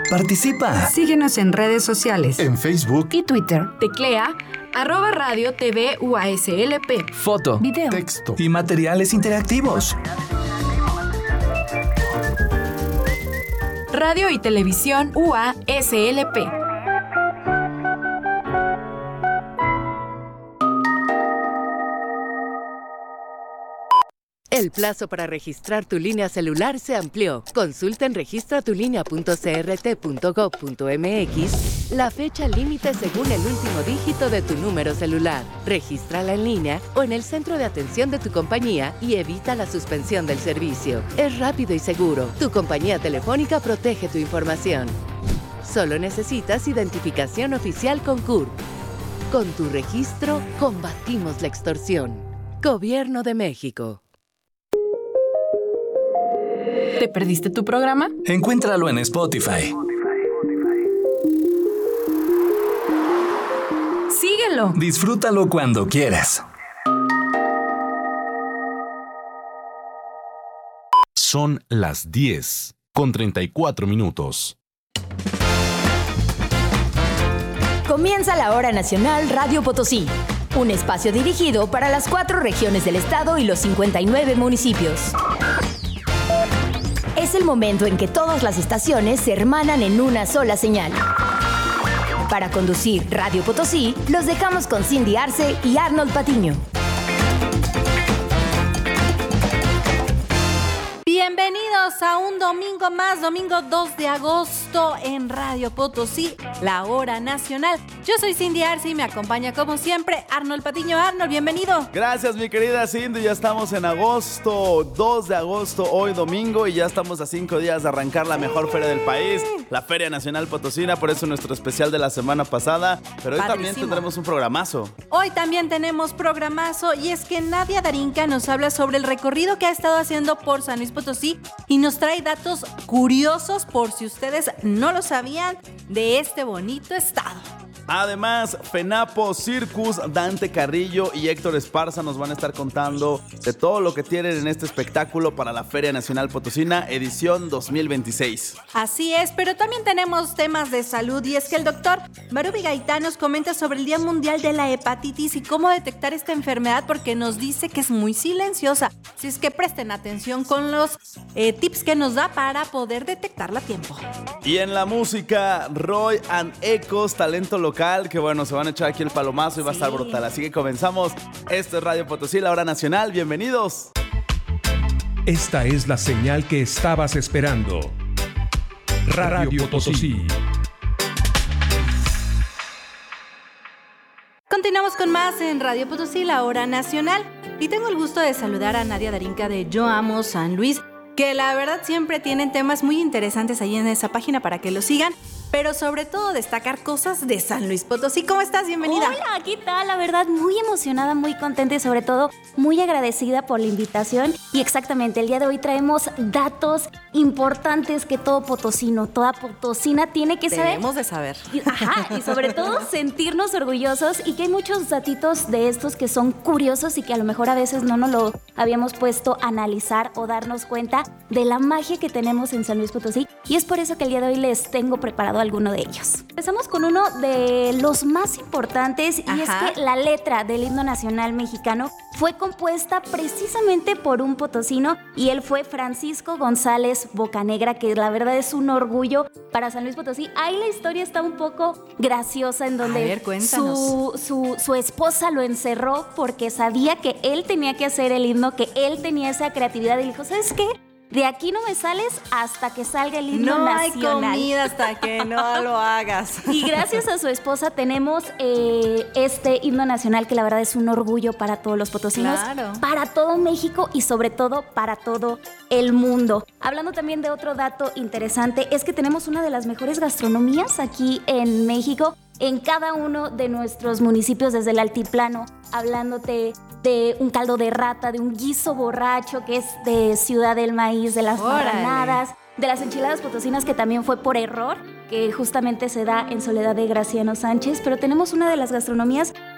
Participa. Síguenos en redes sociales. En Facebook y Twitter. Teclea @Radio TV UASLP. Foto, video, texto y materiales interactivos. Radio y Televisión UASLP. El plazo para registrar tu línea celular se amplió. Consulta en registratulínea.crt.gov.mx la fecha límite según el último dígito de tu número celular. Regístrala en línea o en el centro de atención de tu compañía y evita la suspensión del servicio. Es rápido y seguro. Tu compañía telefónica protege tu información. Solo necesitas identificación oficial con CURP. Con tu registro, combatimos la extorsión. Gobierno de México. ¿Te perdiste tu programa? Encuéntralo en Spotify. Síguelo. Disfrútalo cuando quieras. Son las 10:34. Comienza la Hora Nacional Radio Potosí, un espacio dirigido para las 4 regiones del estado y los 59 municipios. Es el momento en que todas las estaciones se hermanan en una sola señal. Para conducir Radio Potosí, los dejamos con Cindy Arce y Arnold Patiño. Bienvenidos a un domingo más, domingo 2 de agosto en Radio Potosí, la Hora Nacional. Yo soy Cindy Arce y me acompaña como siempre Arnold Patiño. Arnold, bienvenido. Gracias, mi querida Cindy. Ya estamos en agosto, 2 de agosto, hoy domingo, y ya estamos a 5 días de arrancar la mejor feria del país, la Feria Nacional Potosina. Por eso nuestro especial de la semana pasada. Pero hoy también tendremos un programazo. Hoy también tenemos programazo, y es que Nadia Darinka nos habla sobre el recorrido que ha estado haciendo por San Luis Potosí y nos trae datos curiosos, por si ustedes no lo sabían, de este bonito estado. Además, FENAPO, Circus, Dante Carrillo y Héctor Esparza nos van a estar contando de todo lo que tienen en este espectáculo para la Feria Nacional Potosina, edición 2026. Así es, pero también tenemos temas de salud, y es que el doctor Marubi Gaitán nos comenta sobre el Día Mundial de la Hepatitis y cómo detectar esta enfermedad, porque nos dice que es muy silenciosa. Así es que presten atención con los tips que nos da para poder detectarla a tiempo. Y en la música, Roy and Ecos, talento local, que bueno, se van a echar aquí el palomazo y va a estar brutal. Así que comenzamos. Esto es Radio Potosí, la Hora Nacional. Bienvenidos. Esta es la señal que estabas esperando. Radio Potosí. Continuamos con más en Radio Potosí, la Hora Nacional. Y tengo el gusto de saludar a Nadia Darinka de Yo Amo San Luis, que la verdad siempre tienen temas muy interesantes ahí en esa página para que lo sigan, pero sobre todo destacar cosas de San Luis Potosí. ¿Cómo estás? Bienvenida. Hola, ¿qué tal? La verdad, muy emocionada, muy contenta y sobre todo muy agradecida por la invitación. Y exactamente, el día de hoy traemos datos importantes que todo potosino, toda potosina tiene que saber. Debemos de saber. Ajá, y sobre todo sentirnos orgullosos, y que hay muchos datitos de estos que son curiosos y que a lo mejor a veces no nos lo habíamos puesto a analizar o darnos cuenta de la magia que tenemos en San Luis Potosí. Y es por eso que el día de hoy les tengo preparado alguno de ellos. Empezamos con uno de los más importantes, y es que la letra del himno nacional mexicano fue compuesta precisamente por un potosino, y él fue Francisco González Bocanegra, que la verdad es un orgullo para San Luis Potosí. Ahí la historia está un poco graciosa, en donde su esposa lo encerró porque sabía que él tenía que hacer el himno, que él tenía esa creatividad, y dijo, ¿sabes qué? De aquí no me sales hasta que salga el himno nacional. No hay comida hasta que no lo hagas. Y gracias a su esposa tenemos este himno nacional, que la verdad es un orgullo para todos los potosinos, claro, para todo México y sobre todo para todo el mundo. Hablando también de otro dato interesante, es que tenemos una de las mejores gastronomías aquí en México, en cada uno de nuestros municipios, desde el altiplano, hablándote de un caldo de rata, de un guiso borracho que es de Ciudad del Maíz, de las marranadas, de las enchiladas potosinas, que también fue por error, que justamente se da en Soledad de Graciano Sánchez. Pero tenemos una de las gastronomías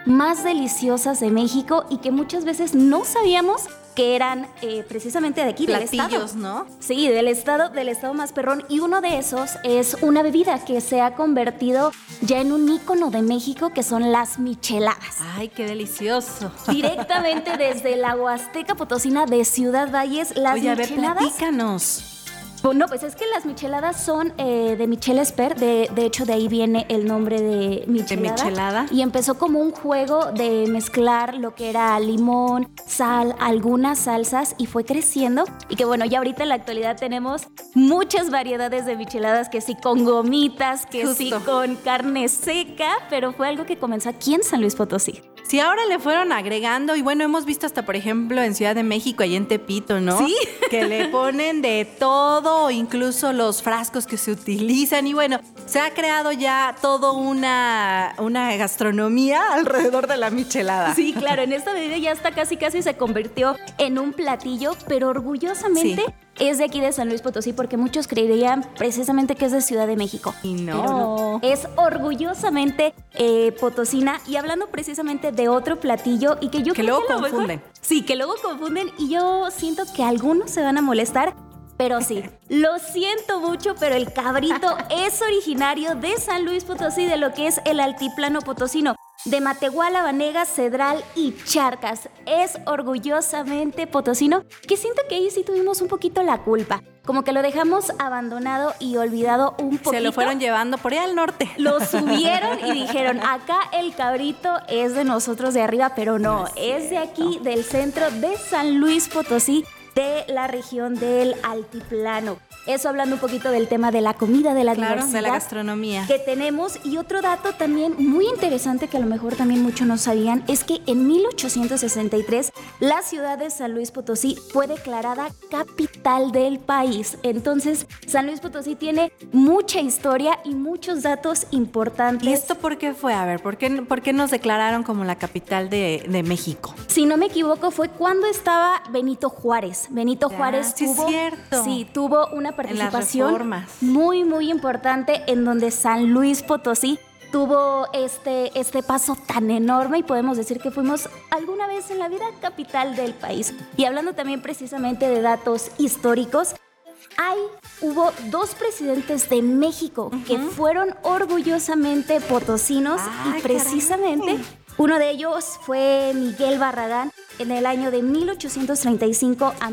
más deliciosas de México y que muchas veces no sabíamos que eran precisamente de aquí, platillos, del estado. ¿no? Sí, del estado más perrón. Y uno de esos es una bebida que se ha convertido ya en un ícono de México, que son las micheladas. Ay, qué delicioso. Directamente desde la Huasteca Potosina de Ciudad Valles, las Oye, a ver, micheladas. platícanos. No, pues es que las micheladas son de Michel Esper, de hecho de ahí viene el nombre de michelada. ¿De michelada? Y empezó como un juego de mezclar lo que era limón, sal, algunas salsas y fue creciendo. Y que bueno, ya ahorita en la actualidad tenemos muchas variedades de micheladas, que sí con gomitas, que sí con carne seca, pero fue algo que comenzó aquí en San Luis Potosí. Sí, ahora le fueron agregando y bueno, hemos visto hasta, por ejemplo, en Ciudad de México, ahí en Tepito, ¿no? Sí. Que le ponen de todo, incluso los frascos que se utilizan y bueno, se ha creado ya toda una gastronomía alrededor de la michelada. Sí, claro, en esta bebida ya hasta casi se convirtió en un platillo, pero orgullosamente es de aquí de San Luis Potosí, porque muchos creerían precisamente que es de Ciudad de México. Y no. Es orgullosamente potosina. Y hablando precisamente de otro platillo y que yo que creo luego que confunden. Sí, que luego confunden y yo siento que algunos se van a molestar. Pero sí, lo siento mucho, pero el cabrito es originario de San Luis Potosí, de lo que es el altiplano potosino, de Matehuala, Vanegas, Cedral y Charcas. Es orgullosamente potosino, que siento que ahí sí tuvimos un poquito la culpa. Como que lo dejamos abandonado y olvidado un poquito. Se lo fueron llevando por ahí al norte. Lo subieron y dijeron, acá el cabrito es de nosotros de arriba, pero no, es de aquí, del centro de San Luis Potosí, de la región del altiplano. Eso hablando un poquito del tema de la comida, de la diversidad, de la gastronomía que tenemos. Y otro dato también muy interesante que a lo mejor también muchos no sabían es que en 1863 la ciudad de San Luis Potosí fue declarada capital del país. Entonces San Luis Potosí tiene mucha historia y muchos datos importantes. ¿Y esto por qué fue? A ver, ¿por qué nos declararon como la capital de México? Si no me equivoco, fue cuando estaba Benito Juárez. Benito Juárez tuvo una participación muy, muy importante en donde San Luis Potosí tuvo este paso tan enorme y podemos decir que fuimos alguna vez en la vida capital del país. Y hablando también precisamente de datos históricos, hubo 2 presidentes de México que fueron orgullosamente potosinos y precisamente uno de ellos fue Miguel Barragán en el año de 1835 a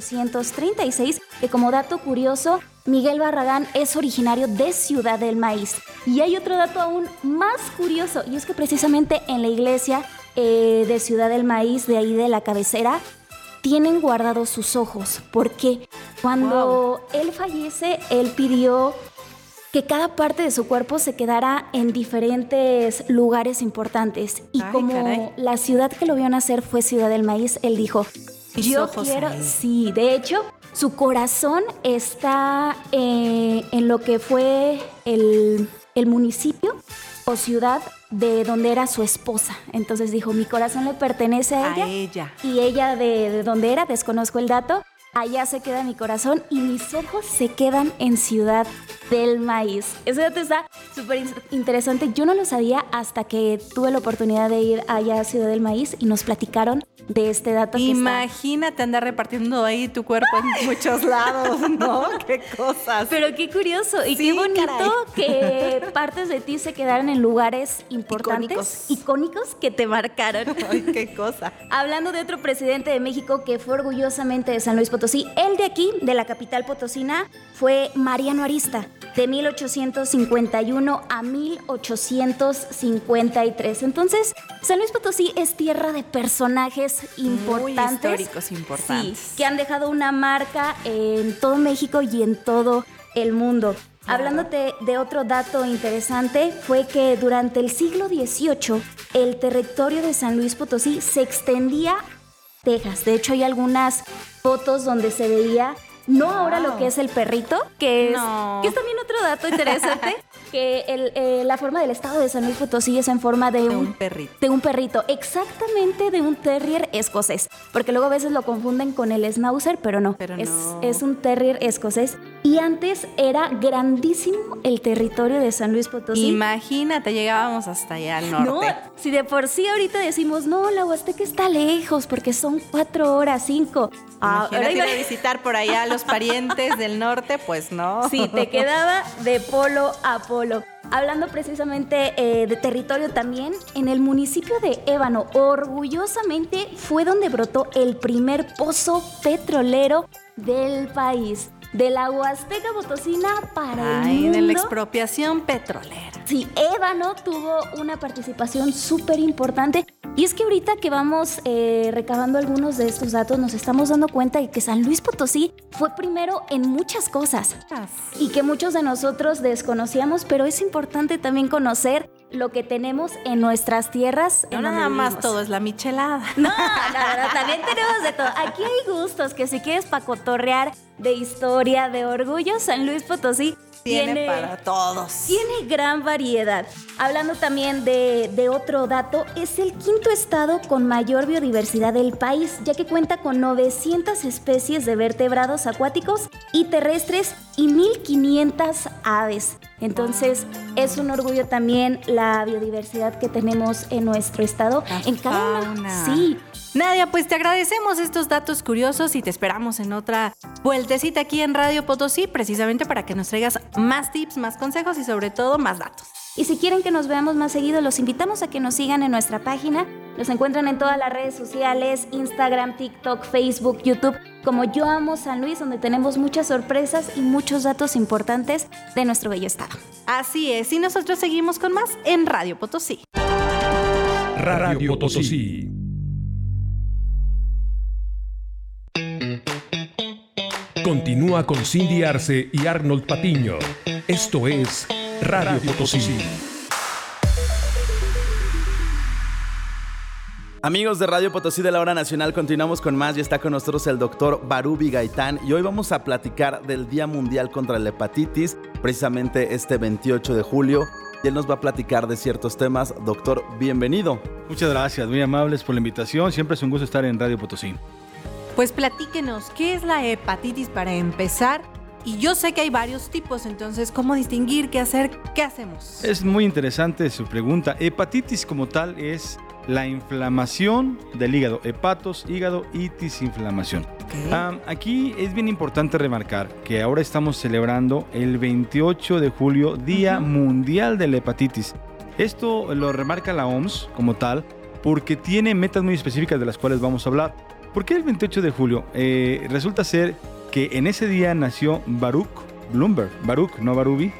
1836, que como dato curioso, Miguel Barragán es originario de Ciudad del Maíz. Y hay otro dato aún más curioso, y es que precisamente en la iglesia de Ciudad del Maíz, de ahí de la cabecera, tienen guardados sus ojos. Porque cuando él fallece, él pidió que cada parte de su cuerpo se quedara en diferentes lugares importantes. Y como la ciudad que lo vio nacer fue Ciudad del Maíz, él dijo, yo quiero... Ahí. Sí, de hecho, su corazón está en lo que fue el municipio o ciudad de donde era su esposa. Entonces dijo, mi corazón le pertenece a ella. Y ella de donde era, desconozco el dato, allá se queda mi corazón y mis ojos se quedan en Ciudad del Maíz. Ese dato está súper interesante. Yo no lo sabía hasta que tuve la oportunidad de ir allá a Ciudad del Maíz y nos platicaron de este dato. Imagínate andar repartiendo ahí tu cuerpo en muchos lados, ¿no? Qué cosas. Pero qué curioso y qué bonito que partes de ti se quedaran en lugares importantes, icónicos que te marcaron. Ay, qué cosa. Hablando de otro presidente de México que fue orgullosamente de San Luis Potosí, el de aquí, de la capital potosina, fue Mariano Arista, de 1851 a 1853. Entonces, San Luis Potosí es tierra de personajes importantes. Muy históricos importantes. Sí, que han dejado una marca en todo México y en todo el mundo. Hablándote de otro dato interesante, fue que durante el siglo XVIII, el territorio de San Luis Potosí se extendía a Texas. De hecho, hay algunas fotos donde se veía... No ahora lo que es el perrito, que es también otro dato interesante, que la forma del estado de San Luis Potosí es en forma de un perrito. De un perrito, exactamente de un terrier escocés. Porque luego a veces lo confunden con el schnauzer, pero no. Es un terrier escocés. Y antes era grandísimo el territorio de San Luis Potosí. Imagínate, llegábamos hasta allá al norte. No, si de por sí ahorita decimos, no, la Huasteca está lejos porque son 4 horas, 5. Imagínate ir a visitar por allá a los parientes del norte, pues no. Sí, te quedaba de polo a polo. Hablando precisamente de territorio también, en el municipio de Ébano, orgullosamente fue donde brotó el primer pozo petrolero del país. De la Huasteca Potosina para el mundo. De la expropiación petrolera. Sí, Ébano tuvo una participación súper importante. Y es que ahorita que vamos recabando algunos de estos datos, nos estamos dando cuenta de que San Luis Potosí fue primero en muchas cosas. Y que muchos de nosotros desconocíamos, pero es importante también conocer lo que tenemos en nuestras tierras. No nada más todo es la michelada. No, también tenemos de todo. Aquí hay gustos que si quieres pa' cotorrear de historia, de orgullo, San Luis Potosí tiene para todos. Tiene gran variedad. Hablando también de otro dato, es el 5º estado con mayor biodiversidad del país, ya que cuenta con 900 especies de vertebrados acuáticos y terrestres y 1,500 aves. Entonces, es un orgullo también la biodiversidad que tenemos en nuestro estado. En cada una. Sí. Nadia, pues te agradecemos estos datos curiosos y te esperamos en otra vueltecita aquí en Radio Potosí, precisamente para que nos traigas más tips, más consejos y sobre todo más datos. Y si quieren que nos veamos más seguido, los invitamos a que nos sigan en nuestra página. Los encuentran en todas las redes sociales, Instagram, TikTok, Facebook, YouTube, como Yo Amo San Luis, donde tenemos muchas sorpresas y muchos datos importantes de nuestro bello estado. Así es, y nosotros seguimos con más en Radio Potosí. Radio Potosí. Continúa con Cindy Arce y Arnold Patiño. Esto es Radio Potosí. Amigos de Radio Potosí de la Hora Nacional, continuamos con más y está con nosotros el doctor Barubi Gaitán y hoy vamos a platicar del Día Mundial contra la Hepatitis, precisamente este 28 de julio. Y él nos va a platicar de ciertos temas. Doctor, bienvenido. Muchas gracias, muy amables por la invitación. Siempre es un gusto estar en Radio Potosí. Pues platíquenos, ¿qué es la hepatitis para empezar? Y yo sé que hay varios tipos, entonces, ¿cómo distinguir? ¿Qué hacer? ¿Qué hacemos? Es muy interesante su pregunta. Hepatitis como tal es la inflamación del hígado. Hepatos, hígado, itis, inflamación. Okay. Aquí es bien importante remarcar que ahora estamos celebrando el 28 de julio, Día Mundial de la Hepatitis. Esto lo remarca la OMS como tal porque tiene metas muy específicas de las cuales vamos a hablar. ¿Por qué el 28 de julio? Resulta ser que en ese día nació Baruch Blumberg. Baruch, no Barubi.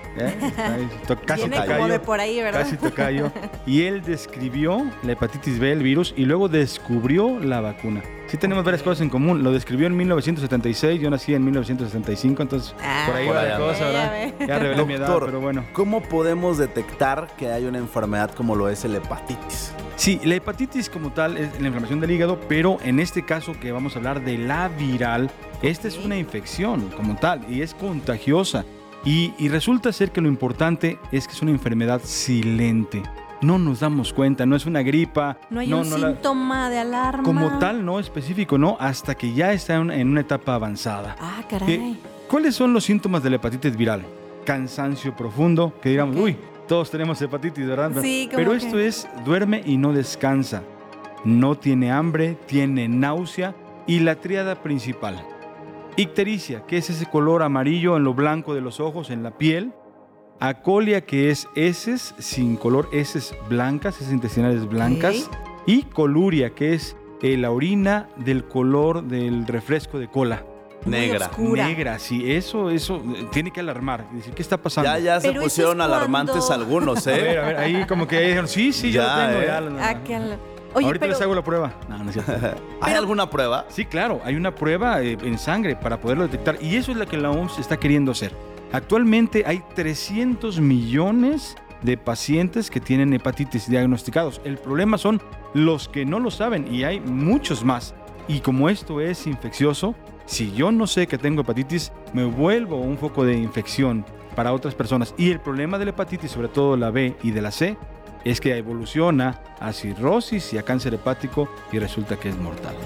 Casi tocayo. De por ahí, ¿verdad? Casi tocayo. Y él describió la hepatitis B, el virus, y luego descubrió la vacuna. Sí tenemos varias cosas en común. Lo describió en 1976, yo nací en 1975, entonces por ahí va la cosa, ¿verdad? Ya revelé mi edad, pero bueno. ¿Cómo podemos detectar que hay una enfermedad como lo es el hepatitis? Sí, la hepatitis como tal es la inflamación del hígado, pero en este caso que vamos a hablar de la viral, esta es una infección como tal y es contagiosa. Y resulta ser que lo importante es que es una enfermedad silente. No nos damos cuenta, no es una gripa. No hay un síntoma de alarma. Como tal, no específico, no, hasta que ya está en una etapa avanzada. Ah, caray. ¿Cuáles son los síntomas de la hepatitis viral? Cansancio profundo, que digamos, uy, todos tenemos hepatitis, ¿verdad? Sí, pero esto es, duerme y no descansa. No tiene hambre, tiene náusea y la tríada principal. Ictericia, que es ese color amarillo en lo blanco de los ojos, en la piel. Acolia, que es heces sin color, heces blancas, heces intestinales blancas. Y coluria, que es la orina del color del refresco de cola. Negra. Negra, sí, eso tiene que alarmar. Decir, ¿qué está pasando? Ya se pusieron alarmantes algunos, ¿eh? A ver, ahí como que dijeron, sí, ya, yo lo tengo. Oye, ahorita les hago la prueba. No es cierto. ¿Hay alguna prueba? Sí, claro, hay una prueba en sangre para poderlo detectar y eso es lo que la OMS está queriendo hacer. Actualmente hay 300 millones de pacientes que tienen hepatitis diagnosticados. El problema son los que no lo saben y hay muchos más. Y como esto es infeccioso, si yo no sé que tengo hepatitis, me vuelvo un foco de infección para otras personas. Y el problema de la hepatitis, sobre todo la B y de la C, es que evoluciona a cirrosis y a cáncer hepático y resulta que es mortal.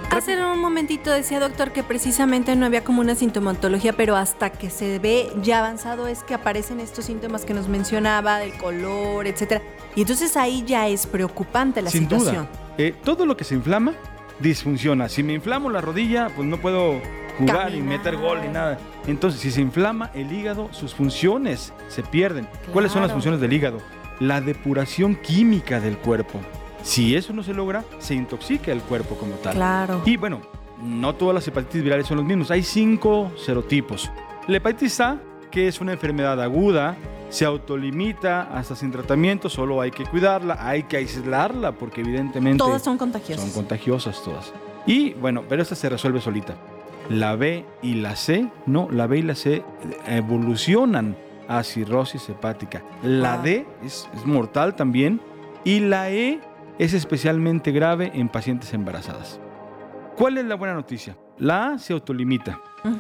Hace un momentito decía, doctor, que precisamente no había como una sintomatología, pero hasta que se ve ya avanzado es que aparecen estos síntomas que nos mencionaba, del color, etcétera. Y entonces ahí ya es preocupante la situación. Sin duda. Todo lo que se inflama disfunciona. Si me inflamo la rodilla, pues no puedo jugar y meter gol ni nada. Entonces, si se inflama el hígado, sus funciones se pierden. Claro. ¿Cuáles son las funciones del hígado? La depuración química del cuerpo. Si eso no se logra, se intoxica el cuerpo como tal. Claro. Y bueno, no todas las hepatitis virales son los mismos. Hay 5 serotipos. La hepatitis A, que es una enfermedad aguda, se autolimita hasta sin tratamiento, solo hay que cuidarla, hay que aislarla porque evidentemente... Todas son contagiosas. Son contagiosas todas. Y bueno, pero esta se resuelve solita. La B y la C, no, la B y la C evolucionan a cirrosis hepática. La D es mortal también y la E es especialmente grave en pacientes embarazadas. ¿Cuál es la buena noticia? La A se autolimita.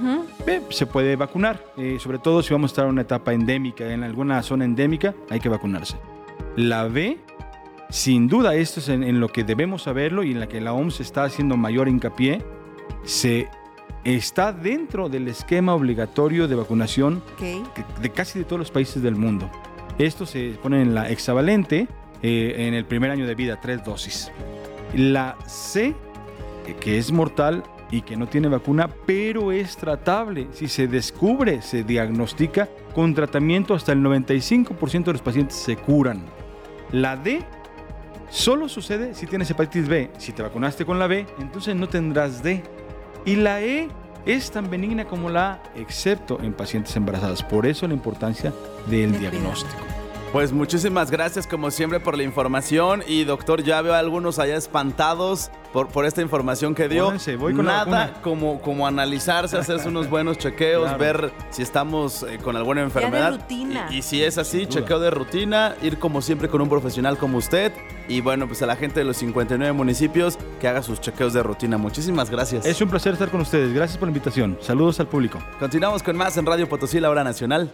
Se puede vacunar, sobre todo si vamos a estar en una etapa endémica, en alguna zona endémica, hay que vacunarse. La B, sin duda, esto es en lo que debemos saberlo y en la que la OMS está haciendo mayor hincapié, se está dentro del esquema obligatorio de vacunación de casi de todos los países del mundo. Esto se pone en la hexavalente, en el primer año de vida, 3 dosis. La C, que es mortal y que no tiene vacuna, pero es tratable. Si se descubre, se diagnostica, con tratamiento hasta el 95% de los pacientes se curan. La D solo sucede si tienes hepatitis B. Si te vacunaste con la B, entonces no tendrás D. Y la E es tan benigna como la A, excepto en pacientes embarazadas. Por eso la importancia del diagnóstico. Pues muchísimas gracias como siempre por la información y doctor, ya veo a algunos allá espantados por esta información que dio. Pónganse, voy con nada como analizarse, hacerse unos buenos chequeos, claro, ver si estamos con alguna enfermedad. Ya de rutina. Y si es así, chequeo de rutina, ir como siempre con un profesional como usted y bueno, pues a la gente de los 59 municipios que haga sus chequeos de rutina. Muchísimas gracias. Es un placer estar con ustedes, gracias por la invitación. Saludos al público. Continuamos con más en Radio Potosí, la hora nacional.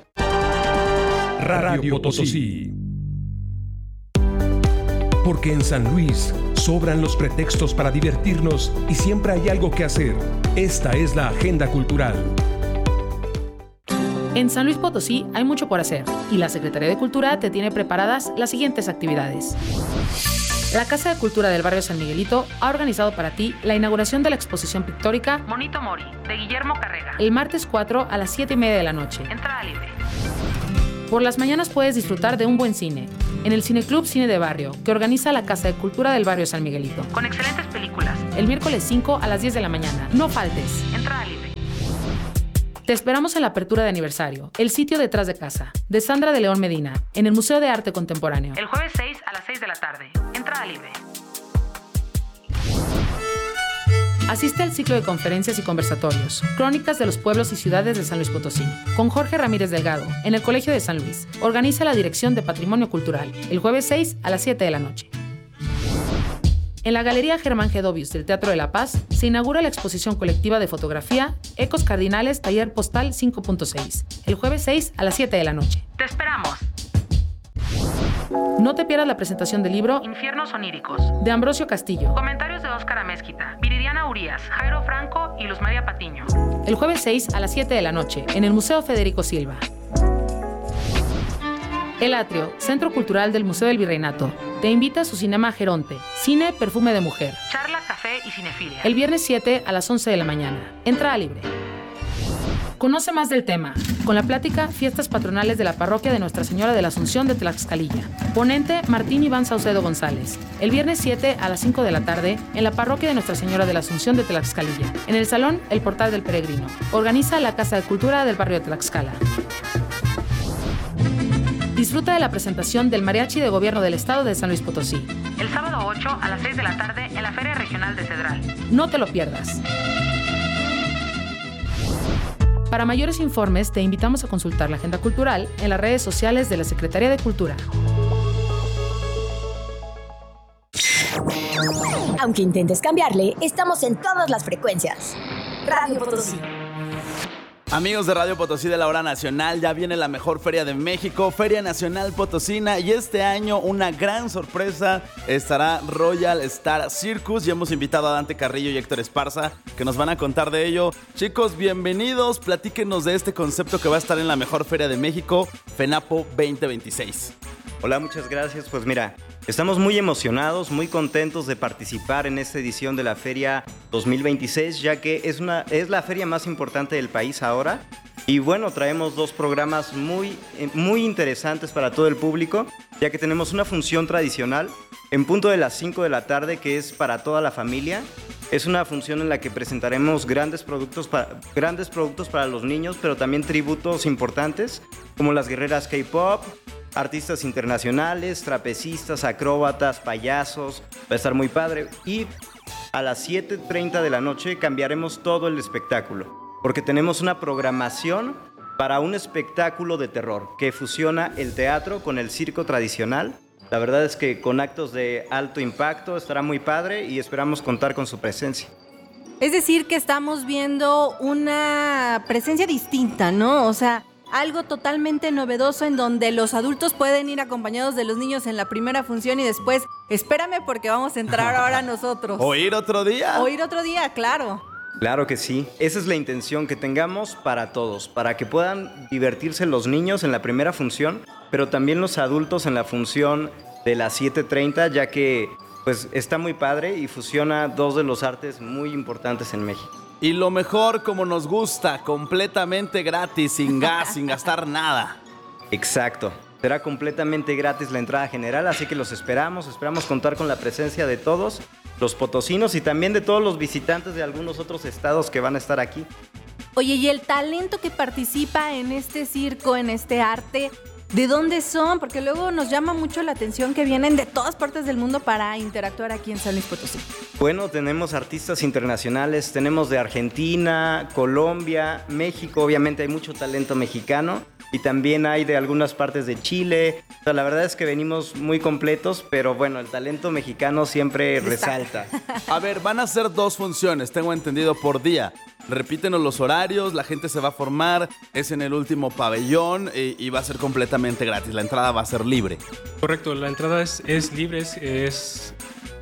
Radio Potosí. Porque en San Luis sobran los pretextos para divertirnos y siempre hay algo que hacer. Esta es la agenda cultural. En San Luis Potosí hay mucho por hacer y la Secretaría de Cultura te tiene preparadas las siguientes actividades. La Casa de Cultura del Barrio San Miguelito ha organizado para ti la inauguración de la exposición pictórica Monito Mori, de Guillermo Carrega, el martes 4 a las 7:30 de la noche. Entrada libre. Por las mañanas puedes disfrutar de un buen cine en el Cineclub Cine de Barrio, que organiza la Casa de Cultura del Barrio San Miguelito, con excelentes películas, el miércoles 5 a las 10 de la mañana. No faltes. Entrada libre. Te esperamos en la apertura de aniversario, El sitio detrás de casa, de Sandra de León Medina, en el Museo de Arte Contemporáneo, el jueves 6 a las 6 de la tarde. Entrada libre. Asiste al ciclo de conferencias y conversatorios, Crónicas de los pueblos y ciudades de San Luis Potosí, con Jorge Ramírez Delgado, en el Colegio de San Luis. Organiza la Dirección de Patrimonio Cultural, el jueves 6 a las 7 de la noche. En la Galería Germán Gedovius del Teatro de la Paz se inaugura la exposición colectiva de fotografía Ecos Cardinales Taller Postal 5.6, el jueves 6 a las 7 de la noche. ¡Te esperamos! No te pierdas la presentación del libro Infiernos oníricos, de Ambrosio Castillo. Comentarios de Óscar Amézquita, Viridiana Urías, Jairo Franco y Luz María Patiño. El jueves 6 a las 7 de la noche, en el Museo Federico Silva. El Atrio, Centro Cultural del Museo del Virreinato, te invita a su Cinema Geronte, Cine Perfume de Mujer. Charla, café y cinefilia. El viernes 7 a las 11 de la mañana. Entrada libre. Conoce más del tema, con la plática Fiestas Patronales de la Parroquia de Nuestra Señora de la Asunción de Tlaxcalilla. Ponente Martín Iván Saucedo González. El viernes 7 a las 5 de la tarde en la Parroquia de Nuestra Señora de la Asunción de Tlaxcalilla. En el Salón El Portal del Peregrino. Organiza la Casa de Cultura del Barrio de Tlaxcala. Disfruta de la presentación del Mariachi de Gobierno del Estado de San Luis Potosí. El sábado 8 a las 6 de la tarde en la Feria Regional de Cedral. No te lo pierdas. Para mayores informes, te invitamos a consultar la agenda cultural en las redes sociales de la Secretaría de Cultura. Aunque intentes cambiarle, estamos en todas las frecuencias. Radio Potosí. Amigos de Radio Potosí de la Hora Nacional, ya viene la mejor feria de México, Feria Nacional Potosina, y este año una gran sorpresa, estará Royal Star Circus, y hemos invitado a Dante Carrillo y Héctor Esparza, que nos van a contar de ello. Chicos, bienvenidos, platíquenos de este concepto que va a estar en la mejor feria de México, FENAPO 2026. Hola, muchas gracias. Pues mira, estamos muy emocionados, muy contentos de participar en esta edición de la Feria 2026, ya que es la feria más importante del país ahora. Y bueno, traemos dos programas muy interesantes para todo el público, ya que tenemos una función tradicional en punto de las 5 de la tarde, que es para toda la familia. Es una función en la que presentaremos grandes productos para los niños, pero también tributos importantes, como las guerreras K-pop, artistas internacionales, trapecistas, acróbatas, payasos. Va a estar muy padre. Y a las 7:30 de la noche cambiaremos todo el espectáculo, porque tenemos una programación para un espectáculo de terror que fusiona el teatro con el circo tradicional. La verdad es que con actos de alto impacto estará muy padre y esperamos contar con su presencia. Es decir, que estamos viendo una presencia distinta, ¿no? O sea, algo totalmente novedoso en donde los adultos pueden ir acompañados de los niños en la primera función y después, espérame porque vamos a entrar ahora nosotros. ¿O ir otro día? O ir otro día, claro. Claro que sí. Esa es la intención que tengamos para todos, para que puedan divertirse los niños en la primera función, pero también los adultos en la función de las 7:30, ya que pues está muy padre y fusiona dos de los artes muy importantes en México. Y lo mejor, como nos gusta, completamente gratis, sin gas, sin gastar nada. Exacto. Será completamente gratis la entrada general, así que los esperamos contar con la presencia de todos los potosinos y también de todos los visitantes de algunos otros estados que van a estar aquí. Oye, y el talento que participa en este circo, en este arte, ¿de dónde son? Porque luego nos llama mucho la atención que vienen de todas partes del mundo para interactuar aquí en San Luis Potosí. Bueno, tenemos artistas internacionales, tenemos de Argentina, Colombia, México, obviamente hay mucho talento mexicano y también hay de algunas partes de Chile. O sea, la verdad es que venimos muy completos, pero bueno, el talento mexicano siempre resalta. A ver, van a ser 2 funciones, tengo entendido, por día. Repítenos los horarios, la gente se va a formar, es en el último pabellón y va a ser completamente gratis, la entrada va a ser libre. Correcto, la entrada es libre, es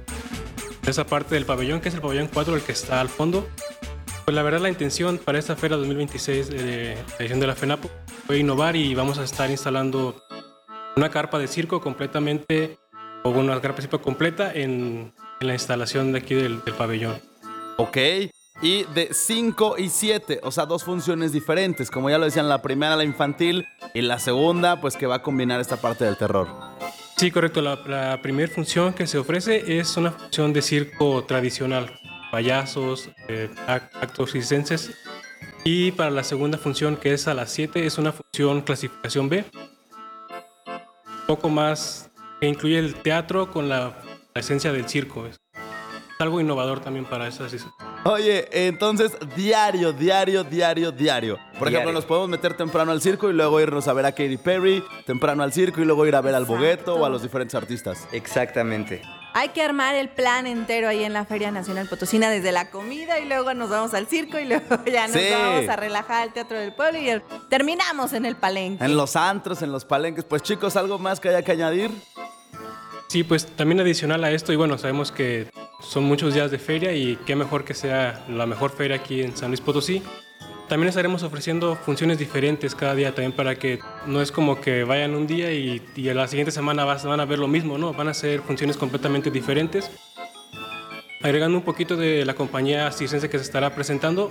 esa parte del pabellón, que es el pabellón 4, el que está al fondo. Pues la verdad la intención para esta feria 2026 de la edición de la FENAPO fue innovar y vamos a estar instalando una carpa de circo completamente, o una carpa de circo completa en la instalación de aquí del pabellón. Ok. Y de 5 y 7, o sea, 2 funciones diferentes. Como ya lo decían, la primera la infantil y la segunda, pues que va a combinar esta parte del terror. Sí, correcto. La primera función que se ofrece es una función de circo tradicional. Payasos, actos circenses. Y para la segunda función, que es a las 7, es una función clasificación B. Un poco más, que incluye el teatro con la esencia del circo. Es algo innovador también para esas. Oye, entonces diario. Por ejemplo, nos podemos meter temprano al circo y luego irnos a ver a Katy Perry, temprano al circo y luego ir a ver al Bogueto o a los diferentes artistas. Exactamente. Hay que armar el plan entero ahí en la Feria Nacional Potosina, desde la comida y luego nos vamos al circo y luego ya nos vamos a relajar al Teatro del Pueblo y terminamos en el palenque. En los antros, en los palenques. Pues chicos, ¿algo más que haya que añadir? Sí, pues también adicional a esto, y bueno, sabemos que son muchos días de feria y qué mejor que sea la mejor feria aquí en San Luis Potosí. También estaremos ofreciendo funciones diferentes cada día también para que no es como que vayan un día y a la siguiente semana van a ver lo mismo, ¿no? Van a ser funciones completamente diferentes. Agregando un poquito de la compañía circense que se estará presentando,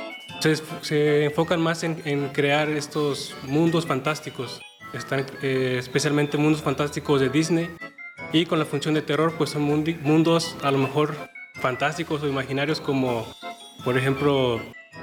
se enfocan más en crear estos mundos fantásticos. Están especialmente mundos fantásticos de Disney. Y con la función de terror, pues son mundos a lo mejor fantásticos o imaginarios como, por ejemplo,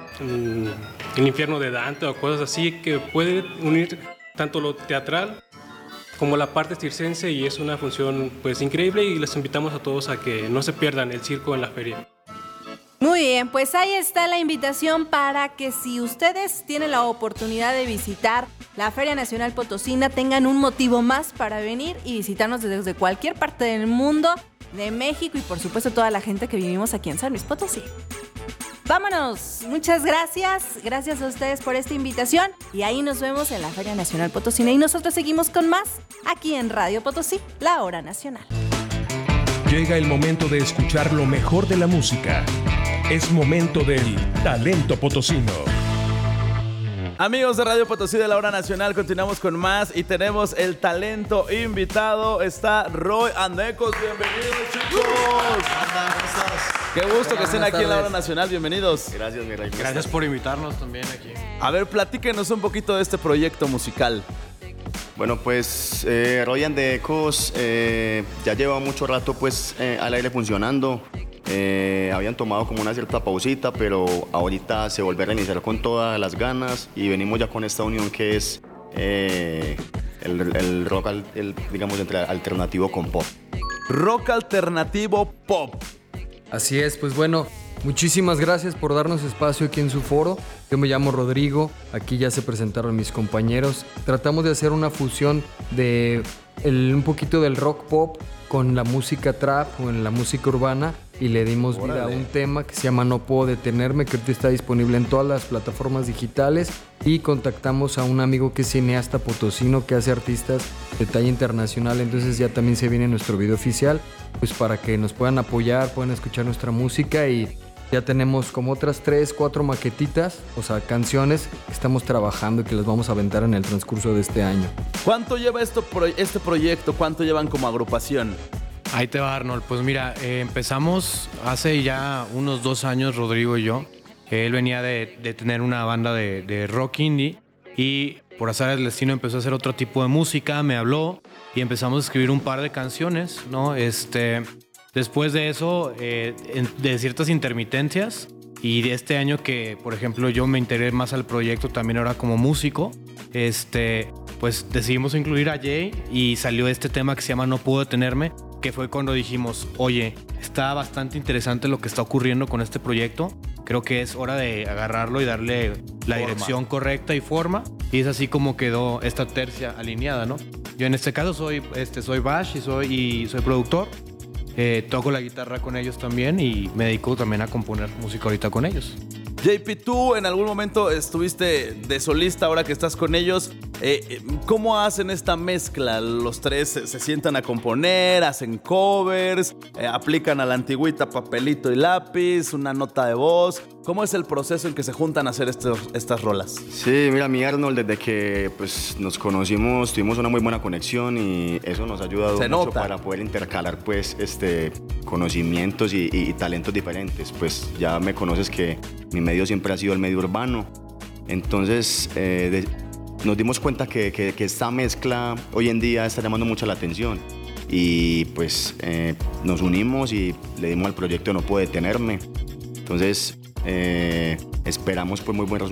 el infierno de Dante o cosas así, que puede unir tanto lo teatral como la parte circense, y es una función pues increíble, y les invitamos a todos a que no se pierdan el circo en la feria. Muy bien, pues ahí está la invitación para que si ustedes tienen la oportunidad de visitar la Feria Nacional Potosina, tengan un motivo más para venir y visitarnos desde cualquier parte del mundo, de México y por supuesto toda la gente que vivimos aquí en San Luis Potosí. Vámonos. Muchas gracias. Gracias a ustedes por esta invitación. Y ahí nos vemos en la Feria Nacional Potosina. Y nosotros seguimos con más aquí en Radio Potosí, la hora nacional. Llega el momento de escuchar lo mejor de la música. Es momento del talento potosino. Amigos de Radio Potosí de la Hora Nacional, continuamos con más y tenemos el talento invitado. Está Roy Andecos. Bienvenidos, chicos. Qué gusto que estén aquí en la Hora Nacional. Bienvenidos. Gracias, mi rey. Gracias por invitarnos también aquí. A ver, platíquenos un poquito de este proyecto musical. Bueno, pues Roy Andecos ya lleva mucho rato pues al aire funcionando. Habían tomado como una cierta pausita, pero ahorita se vuelve a reiniciar con todas las ganas y venimos ya con esta unión que es el rock, digamos, entre alternativo con pop. Rock alternativo pop. Así es, pues bueno, muchísimas gracias por darnos espacio aquí en su foro. Yo me llamo Rodrigo, aquí ya se presentaron mis compañeros. Tratamos de hacer una fusión de un poquito del rock pop con la música trap o en la música urbana y le dimos vida a un tema que se llama No Puedo Detenerme, que ahorita está disponible en todas las plataformas digitales, y contactamos a un amigo que es cineasta potosino que hace artistas de talla internacional, entonces ya también se viene nuestro video oficial, pues para que nos puedan apoyar, puedan escuchar nuestra música, y ya tenemos como otras 3, 4 maquetitas, o sea, canciones que estamos trabajando y que las vamos a aventar en el transcurso de este año. ¿Cuánto lleva este proyecto? ¿Cuánto llevan como agrupación? Ahí te va, Arnold. Pues mira, empezamos hace ya unos 2 años, Rodrigo y yo. Él venía de tener una banda de rock indie y por azar del destino empezó a hacer otro tipo de música, me habló y empezamos a escribir un par de canciones, ¿no? Después de eso, de ciertas intermitencias y de este año que, por ejemplo, yo me integré más al proyecto también ahora como músico, pues decidimos incluir a Jay y salió este tema que se llama No Puedo Detenerme, que fue cuando dijimos, oye, está bastante interesante lo que está ocurriendo con este proyecto, creo que es hora de agarrarlo y darle la dirección correcta y forma, y es así como quedó esta tercia alineada, ¿no? Yo en este caso soy Bash y soy productor. Toco la guitarra con ellos también y me dedico también a componer música ahorita con ellos. JP, tú en algún momento estuviste de solista, ahora que estás con ellos. ¿Cómo hacen esta mezcla? ¿Los tres se sientan a componer, hacen covers, aplican a la antigüita papelito y lápiz, una nota de voz? ¿Cómo es el proceso en que se juntan a hacer estas rolas? Sí, mira, mi Arnold, desde que pues, nos conocimos, tuvimos una muy buena conexión y eso nos ha ayudado mucho para poder intercalar pues, conocimientos y talentos diferentes. Pues ya me conoces que mi medio siempre ha sido el medio urbano. Entonces, nos dimos cuenta que esta mezcla hoy en día está llamando mucho la atención. Y pues nos unimos y le dimos al proyecto No Puedo Detenerme. Entonces, esperamos pues muy buen resultado.